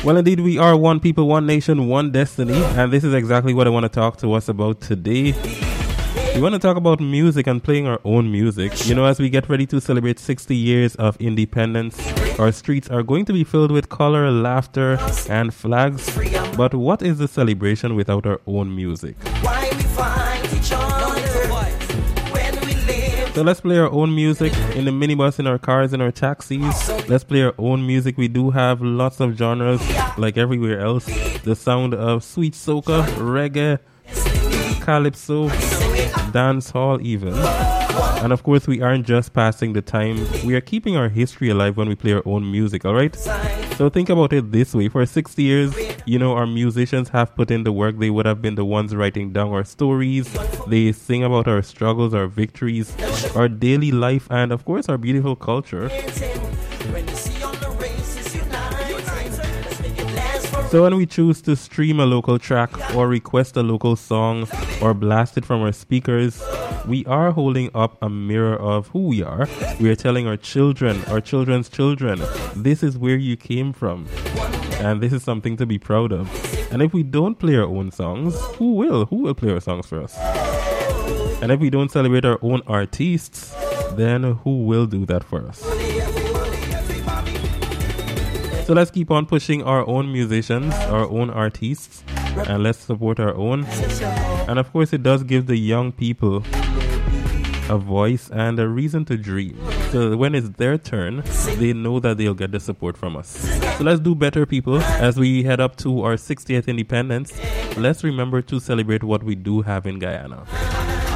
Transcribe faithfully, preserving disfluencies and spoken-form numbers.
Well, indeed, we are one people, one nation, one destiny, and this is exactly what I want to talk to us about today. We want to talk about music and playing our own music. You know, as we get ready to celebrate sixty years of independence, our streets are going to be filled with color, laughter, and flags. But what is the celebration without our own music? Why we find each other when we live? So let's play our own music in the minibus, in our cars, in our taxis. Let's play our own music. We do have lots of genres like everywhere else. The sound of sweet soca, reggae, calypso, dance hall even. And of course, we aren't just passing the time. We are keeping our history alive when we play our own music, all right? So think about it this way. For sixty years, you know, our musicians have put in the work. They would have been the ones writing down our stories. They sing about our struggles, our victories, our daily life, and of course, our beautiful culture. So when we choose to stream a local track or request a local song or blast it from our speakers, we are holding up a mirror of who we are. We are telling our children, our children's children, this is where you came from. And this is something to be proud of. And if we don't play our own songs, who will? Who will play our songs for us? And if we don't celebrate our own artists, then who will do that for us? So let's keep on pushing our own musicians, our own artists, and let's support our own. And of course, it does give the young people a voice and a reason to dream. So when it's their turn, they know that they'll get the support from us. So let's do better, people. As we head up to our sixtieth independence, let's remember to celebrate what we do have in Guyana.